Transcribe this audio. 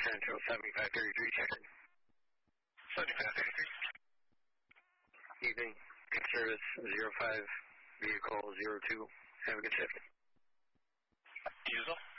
Central 7533, check-in. 7533. Evening, good service, 05, vehicle 02. Have a good shift. Diesel.